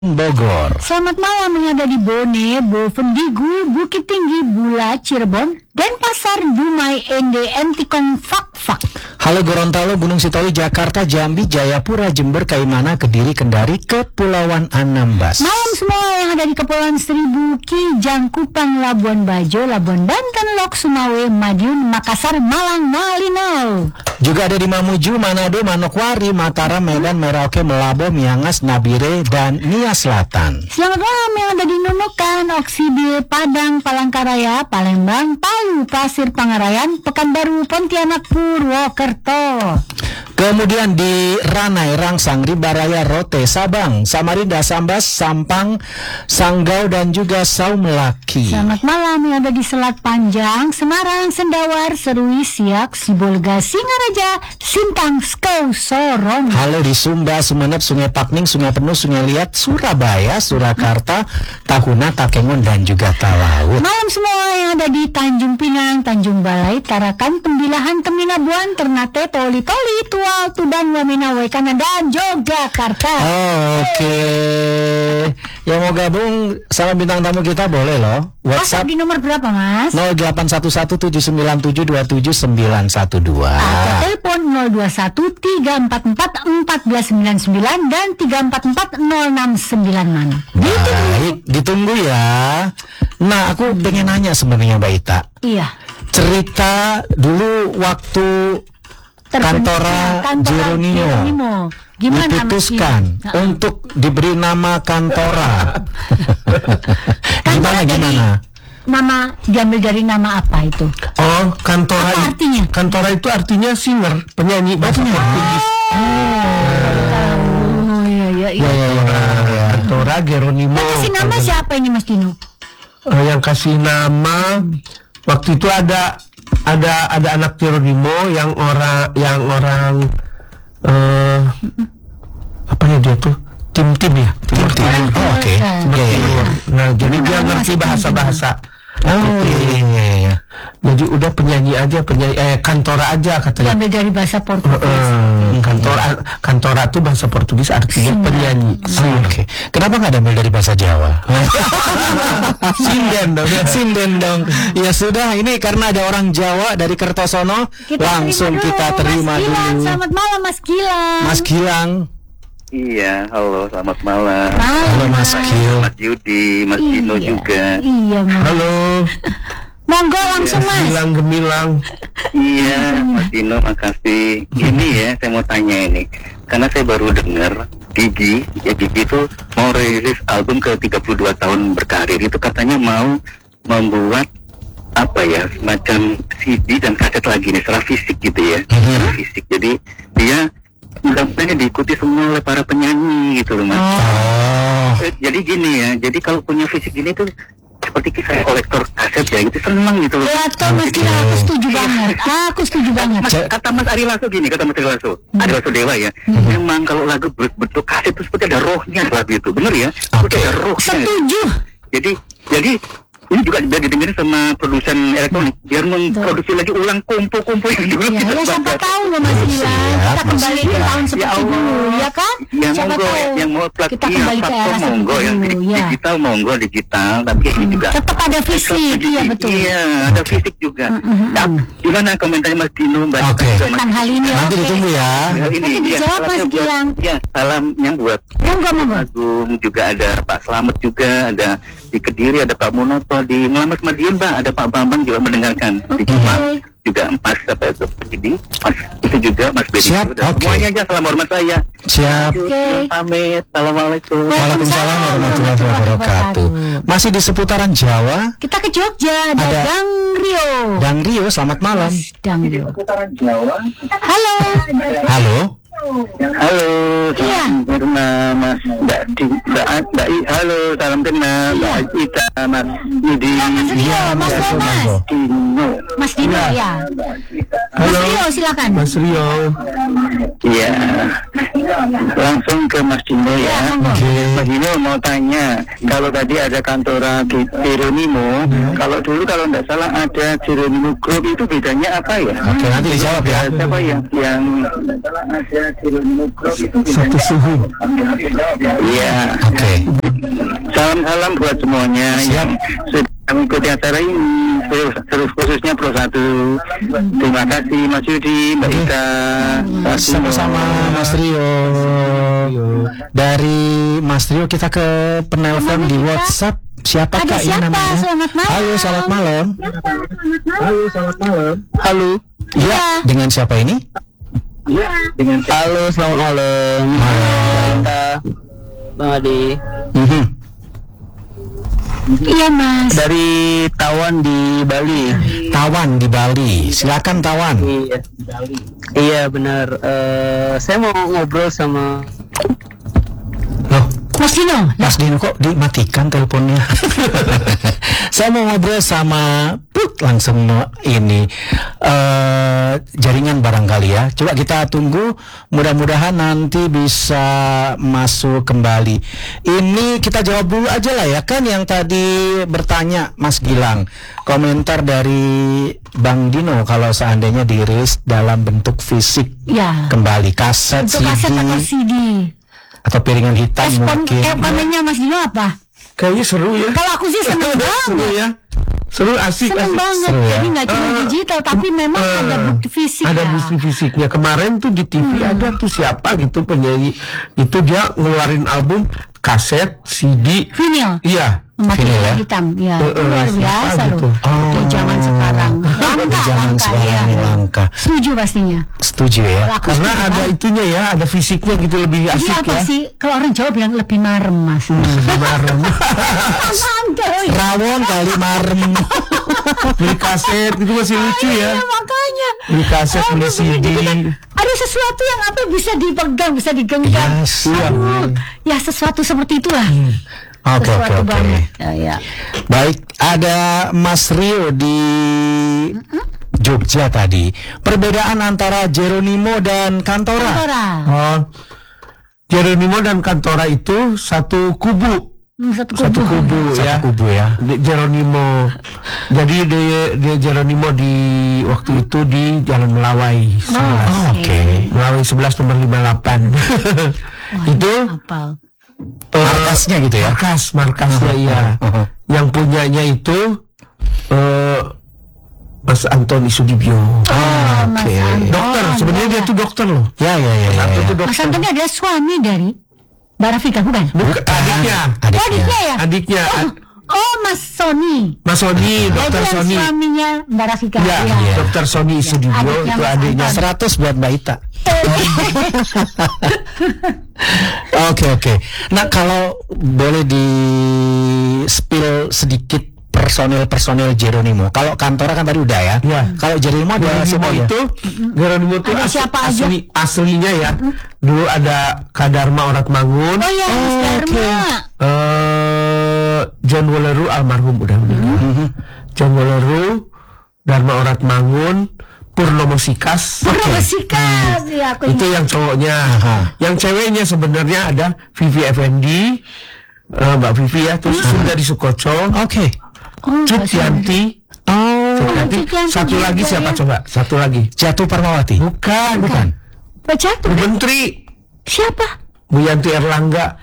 Bogor. Selamat malam yang ada di Bone, Bovendigul, Bukit Tinggi, Bula, Cirebon, Denpasar, Dumai, Ende, Entikong, Fak. Halo Gorontalo, Gunung Sitoli, Jakarta, Jambi, Jayapura, Jember, Kaimana, Kediri, Kendari, Kepulauan Anambas. Malam semua yang ada di Kepulauan Seribu, Kijang, Kupang, Labuan Bajo, Labuan Banten, Lok, Sumawe, Madiun, Makassar, Malang, Malino. Juga ada di Mamuju, Manado, Manokwari, Mataram, Medan, Merauke, Melabo, Miangas, Nabire, dan Nia Selatan. Selamat malam yang ada di Nunukan, Oksibil, Padang, Palangkaraya, Palembang, Palu, Pasir Pangarayan, Pekanbaru, Pontianak, Purwokerto. Kemudian di Ranai, Rangsang, Ribaraya, Rote, Sabang, Samarinda, Sambas, Sampang, Sanggau, dan juga Saumelaki. Selamat malam yang ada di Selat Panjang, Semarang, Sendawar, Serui, Siak, Sibolga, Singaraja, Sintang, Skau, Sorong. Halo di Sumba, Sumeneb, Sungai Pakning, Sungai Penuh, Sungai Liat, Surabaya, Surakarta, Tahuna, Takengon, dan juga Talaut. Malam semua yang ada di Tanjung Pinang, Tanjung Balai, Tarakan, Tembilahan, Teminabuan, Ternate, Toli-Toli, Tual, Tuban, Wamena, Waikana, dan Yogyakarta. Oke. Yang mau gabung sama bintang tamu kita boleh loh. WhatsApp di nomor berapa, Mas? 0811797912 atau telepon 021-344-1499 dan 344-0696. Baik, ditunggu ya. Nah, aku pengen nanya sebenarnya Mbak Ita. Iya. Cerita dulu waktu Kantora Jeronimo diputuskan untuk diberi nama Kantora. Gimana? Nama diambil dari nama apa itu? Oh, Kantora. Apa artinya? Kantora itu artinya singer, penyanyi bahasa Portugis. Oh, iya. Kantora Jeronimo. Yang kasih nama siapa ini, Mas Dino? Yang kasih nama waktu itu ada anak Jeronimo yang orang apa ya dia tuh tim ya tim. Oke. Nah jadi dia ngerti bahasa. Iya. Jadi udah penyanyi Kantora aja katanya. Ambil dari bahasa Portugis. Kantora tuh bahasa Portugis artinya penyanyi. Oke. Kenapa nggak ambil dari bahasa Jawa? Sinden dong. Ya sudah, ini karena ada orang Jawa dari Kertosono, langsung kita terima dulu. Selamat malam, Mas Gilang. Mas Gilang. Iya, halo, selamat malam. Halo Mas Gil. Mas Yudi, Mas Dino juga. Iya, Mas. Halo. Monggo langsung, Mas. Gemilang. Iya, Mas Dino, makasih. Ini ya, saya mau tanya ini. Karena saya baru dengar Gigi itu mau rilis album ke 32 tahun berkarir. Itu katanya mau membuat semacam CD dan kaset lagi nih, secara fisik gitu ya. Secara fisik. Jadi dia mudah-mudahan diikuti semua oleh para penyanyi gitu loh, Mas. Jadi gini ya, jadi kalau punya fisik gini tuh seperti kisah kolektor kaset ya, gitu seneng gitu loh. Ya toh Mas Gilang, aku setuju banget. Kata Mas Ari Lasso gini, Ari Lasso Dewa ya. Memang kalau lagu berbentuk kaset itu seperti ada rohnya lagu itu, bener ya? Seperti ada rohnya. Setuju. Jadi ini juga biar didengerin sama produsen elektronik biar memproduksi lagi ulang kumpul yang dulu. Ya siapa tahu loh Mas Gilang, kita kembali ke tahun seperti dulu, ya kan? Siapa tahu yang mau kita kembali ke era monggo, yang digital monggo digital, tapi ini juga tetap ada fisik, iya betul. Iya, ada fisik juga. Nah, gimana komentarnya Mas Dino, Mbak? Tentang hal ini. Nanti ditunggu ya. Ini dijawab Mas Gilang. Ya, salamnya buat Agung, juga ada Pak Slamet juga, ada di Kediri ada Pak Munoto, di Ngelamas Madiun Pak ada Pak Bambang juga mendengarkan. Di Jepang juga Mas Jadi Mas itu juga Mas Bedi. Semuanya aja salam hormat saya. Siap. Pamit. Assalamualaikum. Waalaikumsalam warahmatullahi wabarakatuh. Masih di seputaran Jawa. Kita ke Jogja, ada Dang Rio, selamat malam. Dang Rio. Seputaran Jawa. Halo. Salam kenal Mas halo, salam kenal Mbak Ita, Mas Yudi. Mas Dino ya. Halo. Mas Rio, silakan. Mas Rio. Iya. Langsung ke Mas Dino ya. Mas Dino mau tanya, kalau tadi ada Kantora Jeronimo, kalau dulu kalau nggak salah ada Jeronimo Group, itu bedanya apa ya? Oke, nanti dijawab ya. Siapa yang Satu suhu. Iya. Oke. Salam-salam buat semuanya yang sudah mengikuti acara ini, terus khususnya Pro 1. Terima kasih Mas Yudi, Mbak Ika. Sama-sama Mas Rio. Dari Mas Rio kita ke penelpon di WhatsApp. Siapakah Ada ini siapa? namanya? Selamat malam. Halo, selamat malam. Halo. Iya, dengan siapa ini? Halo, selamat malam. Kita Bang Adi Iya Mas. dari Tawan di Bali. Tawan di Bali. Silakan Tawan. Iya benar. Saya mau ngobrol sama Loh, Mas Dino. Mas Dino kok dimatikan teleponnya? Saya mau ngobrol sama langsung ini jaringan barangkali ya. Coba kita tunggu, mudah-mudahan nanti bisa masuk kembali. Ini kita jawab dulu aja lah ya, kan yang tadi bertanya Mas Gilang. Komentar dari Bang Dino kalau seandainya dirilis dalam bentuk fisik Ya. kembali, kaset, Untuk kaset atau CD CD. atau piringan hitam mungkin. Komennya Mas Dino apa? Kayaknya seru ya. Kalau aku sih seneng Seru banget. ya. Seru, asik. Seneng banget. Seru ya. Jadi nggak cuma digital, tapi memang ada bukti fisik Ada ya. bukti fisiknya. Kemarin tuh di TV ada tuh siapa gitu penyanyi. Itu dia ngeluarin album kaset, CD. Vinyl. Iya. Memakai Vinyl ya? warna hitam. Ya, itu luar siapa biasa gitu? loh. Di zaman sekarang. Di zaman sekarang ya. ini langka. Setuju pastinya. Setuju ya. Aku Karena setuju, ada Bang. itunya ya, ada fisiknya gitu lebih Ini asik apa ya. sih? Kalau orang Jawa bilang lebih marem Mas. Kemarin Mantap. Rawon kali marem. beli kaset itu masih lucu ya. Iya, makanya. Beli kaset, beli CD. Ada sesuatu yang apa bisa dipegang, bisa digenggam. Yes. Ya sesuatu seperti itulah. Oke, Sesuatu oke, oke. banget. Ya. Baik, ada Mas Rio di Jogja tadi. Perbedaan antara Jeronimo dan Kantora. Kantora. Oh, Jeronimo dan Kantora itu satu kubu. Satu Satu kubu Satu ya. kubu ya. Jeronimo. Jadi dia Jeronimo di waktu itu di Jalan Melawai 11. Oke. Melawai 11 nomor 58. Itu Apal. Markasnya gitu ya. markasnya iya. Yang punyanya itu Mas Antoni Sudibyo. Mas Anton. Dokter, sebenarnya dia tuh dokter loh. Ya. Anton tuh Mas dokter. Anton ini adalah suami dari Mbak Rafika, bukan? Bukan, adiknya. Oh, adiknya ya? Adiknya. Oh, Mas Sony. Mas Sony, dokter Jadi yang Sony. suaminya Mbak Rafika. Ya, Iya. dokter Sony Sudibyo Adiknya itu Mas adiknya. 100 buat Mbak Ita. Oke. Nah, kalau boleh di spill sedikit personil Jeronimo. Kalau Kantora kan tadi udah ya. Ya. Kalau Jeronimo ada Geronimo semua ya. itu Geronimo itu Ada siapa aja? aslinya ya. Dulu ada Kadarma Oratmangun, Oh iya, Mas Dharma. John Woleru almarhum udah meninggal. John Woleru, Dharma Oratmangun, Purnomo Sikas. Purnomo Sikas. Ya, aku Itu yang cowoknya. Yang ceweknya sebenarnya ada Vivi Effendi, Mbak Vivi ya, terus Sundari Sukoco, Oke. Cut Yanti. Cut Yanti. Cut Yanti Satu juga lagi siapa ya. coba? Satu lagi. Jatuh Parmawati. Bukan. baca tuh. Bu Menteri, Siapa? Bu Yanti Erlangga.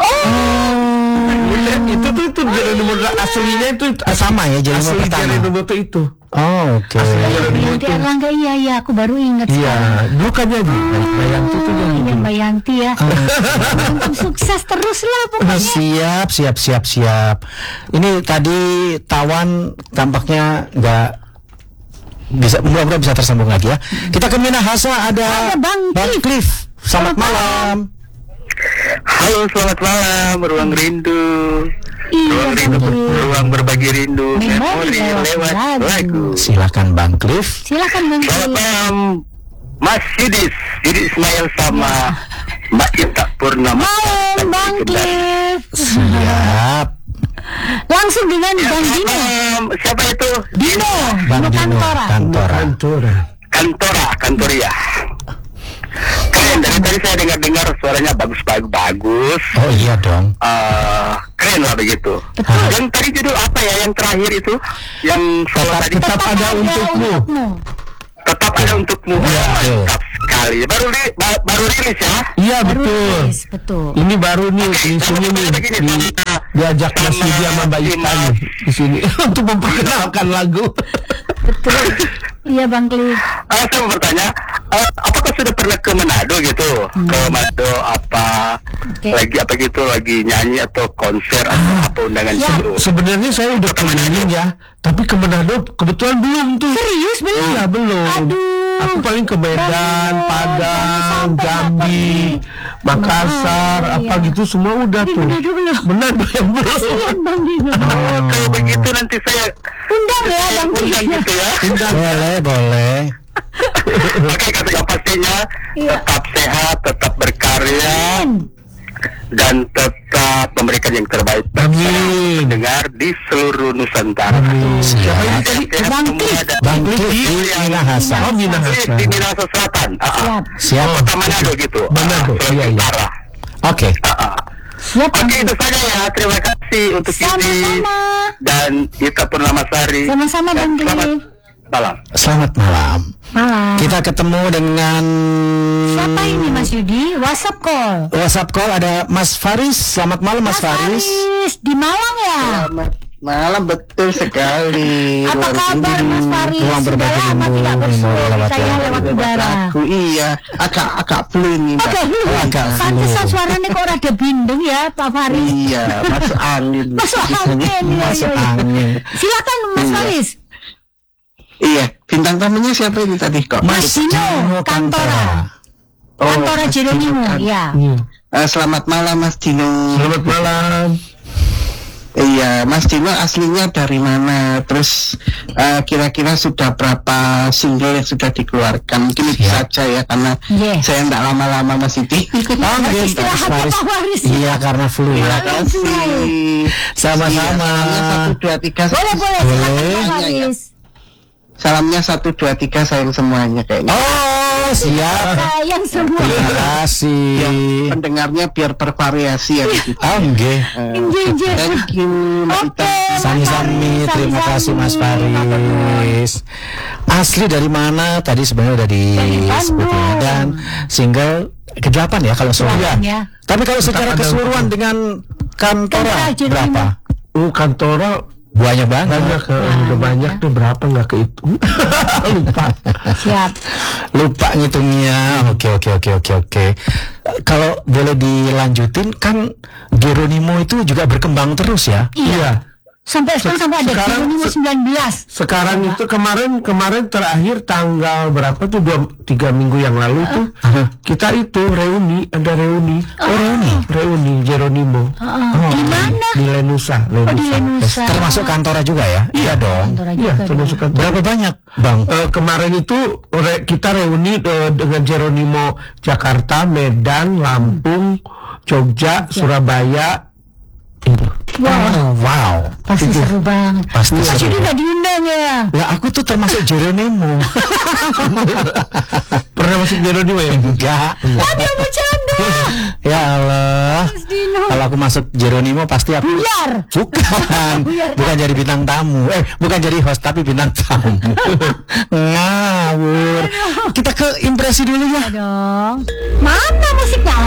Oh. Itu tuh Jeronimo aslinya itu Sama ya, Jeronimo asli pertama. Jeronimo tuh itu. Oh, oke. Yanti Erlangga, iya, aku baru ingat. Iya, dulu kan jadi Mbak Yanti tuh jadi Ini Mbak Yanti ya. Sukses terus lah pokoknya. Siap. Ini tadi Tawan tampaknya nggak bisa, mudah-mudahan bisa tersambung lagi ya. Kita ke Minahasa, ada Bang Cliff. Selamat malam. Halo, selamat malam, Ruang Rindu. Iya, Ruang berbagi rindu. Memori lewat lagu. lagu. Silakan Bang Cliff. Silakan Bang. Selamat malam, Mas Yudi Ismail sama Mbak Ita Purnama. Malam Bang Cliff. Siap. Langsung dengan Bang Dino. Siapa itu? Bang Dino Kantora. Kantoria. Keren, dari tadi saya dengar suaranya bagus. Oh iya dong. Keren lah begitu. Betul. Yang tadi judul apa ya? Yang terakhir itu, yang solo tadi. Tetap ada untukmu. tetap ada untukmu. Iya, betul. Mantap sekali. Baru rilis ya. Iya betul. Yes, betul. Ini baru nih di sini nih diajak Mas Yudi sama Mbak Ita nih di sini untuk memperkenalkan lagu. Betul. Iya Bang Kli. Saya mau bertanya, apakah sudah pernah ke Manado gitu? Ke Manado apa? Oke. Lagi nyanyi atau konser atau apa undangan Ya. gitu? Sebenarnya saya udah keliling ya, tapi ke Manado kebetulan belum tuh. Serius belum? Iya belum. Aduh. Aku paling ke Medan, Bang, Padang, sampai Jambi, Makassar, Iya. apa gitu semua udah Di tuh. Manado belum? Manado yang belum. Kasihan Bang Dino. Kalau begitu nanti saya Undang ya Bang Kli. undang gitu ya. Boleh. Oke, kata yang pastinya Iya. tetap sehat, tetap berkarya, dan tetap memberikan yang terbaik Amin. dengar di seluruh Nusantara. Siapa ini tadi? Bang Kli. Bang Kli di Minahasa. Oh, Minahasa. Di Minahasa Selatan. Siap. Siap. Kota Manado gitu. Manado, Sulawesi iya. Utara. Oke. Siap Bang Oke, Kli. itu saja ya. Terima kasih untuk ini Sama-sama. dan Ita Purnamasari. Sama-sama, Dan Bang Kli. Selamat malam. Selamat malam. Malam. Kita ketemu dengan Siapa ini Mas Yudi? WhatsApp call. WhatsApp call ada Mas Faris. Selamat malam Mas Faris. Di Malang ya. Malam betul sekali. Apa kabar Mas Faris? Ruang berbagi Sudah lama ilmu, tidak bersua ilmu lewat saya telepon. lewat udara. Aku iya, agak flu ini, Mbak. Oke, agak flu. pantesan suaranya kok rada bindeng ya Pak Faris. Iya, masuk angin. Masuk angin. Masuk angin. Silakan Mas Iya. Faris. Iya, bintang tamunya siapa ini tadi kok? Mas Dino Dino Kantora. Kantora Mas Jeronimo, Dino. ya. Selamat malam Mas Dino. Selamat malam. Iya, Mas Dino aslinya dari mana? Terus kira-kira sudah berapa single yang sudah dikeluarkan? Mungkin itu saja ya, karena Yes. saya tidak lama-lama Mas Didi. Oh, mungkin Istirahat Mas Faris. Pak Faris. Iya, karena flu ya. Terima kasih. Sama-sama. Iya, 1, 2, 3. Boleh, silakan Pak Faris. Salamnya 1, 2, 3 sayang semuanya kayaknya. Oh, siap. Sayang semua. Terima kasih. Pendengarnya biar bervariasi ya gitu. Oke. Inje. Thank you, Mbak Ita. Oke. Sami-sami, terima kasih Mas Faris. Asli dari mana? Tadi sebenarnya udah disebutnya. Bandung. Dan single ke-8 ya kalau semuanya. Ya. Tapi kalau secara ada keseluruhan dengan Kantora Kantora Jeronimo. berapa? Kantora Banyak banget. banyak, udah banyak tuh berapa nggak kehitung. Lupa. Siap. Lupa ngitungnya. Oke. Kalau boleh dilanjutin kan Jeronimo itu juga berkembang terus ya. Iya. Sampai sekarang sampai ada Sekarang- Jeronimo 19. Sekarang itu kemarin terakhir tanggal berapa tuh 2-3 minggu yang lalu tuh kita itu ada reuni. Reuni Jeronimo. Di mana? Di Lenusa. Oh, di Lenusa. Termasuk Kantora juga ya? Iya dong. Kantora Iya, juga termasuk dong. Kantora. Berapa banyak, Bang? Kemarin itu kita reuni dengan Jeronimo Jakarta, Medan, Lampung, Jogja, Surabaya. Itu. Wow. Pasti seru banget. Pasti Mas seru. Yudi nggak diundang ya? Lah aku tuh termasuk Jeronimo. Pernah masuk Jeronimo ya? Enggak. Ada bercanda. Ya Allah. Mas Dino. Kalau aku masuk Jeronimo pasti aku Buyar. bukan, bukan jadi bintang tamu. Bukan jadi host tapi bintang tamu. Ngawur. Kita ke impresi dulu ya. Dong. Mana musiknya?